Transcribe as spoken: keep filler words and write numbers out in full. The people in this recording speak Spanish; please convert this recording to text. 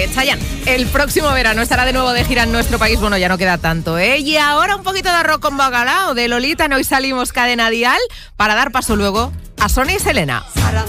Chayanne. El próximo verano estará de nuevo de gira en nuestro país. Bueno, ya no queda tanto, ¿eh? Y ahora un poquito de arroz con bacalao de Lolita. Hoy salimos Cadena Dial para dar paso luego a Sonia y Selena.